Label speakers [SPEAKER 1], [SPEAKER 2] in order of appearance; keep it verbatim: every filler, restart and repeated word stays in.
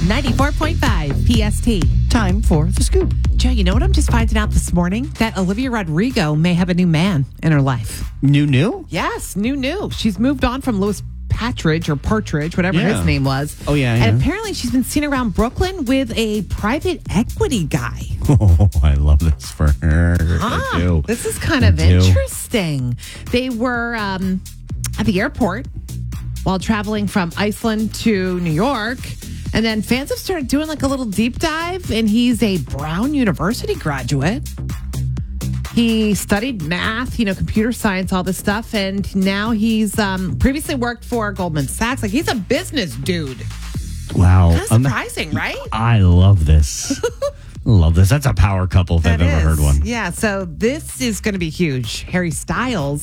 [SPEAKER 1] ninety-four point five P S T.
[SPEAKER 2] Time for the scoop.
[SPEAKER 1] Joe, you know what I'm just finding out this morning? That Olivia Rodrigo may have a new man in her life.
[SPEAKER 2] New, new?
[SPEAKER 1] Yes, new, new. She's moved on from Louis Patridge or Partridge, whatever
[SPEAKER 2] Yeah.
[SPEAKER 1] his name was.
[SPEAKER 2] Oh, yeah,
[SPEAKER 1] And
[SPEAKER 2] yeah.
[SPEAKER 1] apparently she's been seen around Brooklyn with a private equity guy.
[SPEAKER 2] Oh, I love this for her.
[SPEAKER 1] Ah,
[SPEAKER 2] I do.
[SPEAKER 1] this is kind
[SPEAKER 2] I
[SPEAKER 1] of
[SPEAKER 2] do.
[SPEAKER 1] interesting. They were um, at the airport while traveling from Iceland to New York. And then fans have started doing like a little deep dive, and he's a Brown University graduate. He studied math, you know, computer science, all this stuff. And now he's um, previously worked for Goldman Sachs. Like, he's a business dude.
[SPEAKER 2] Wow.
[SPEAKER 1] Kind of
[SPEAKER 2] Um,
[SPEAKER 1] surprising, right?
[SPEAKER 2] I love this. Love this. That's a power couple if
[SPEAKER 1] That
[SPEAKER 2] I've ever
[SPEAKER 1] is.
[SPEAKER 2] heard one.
[SPEAKER 1] Yeah, so this is going to be huge. Harry Styles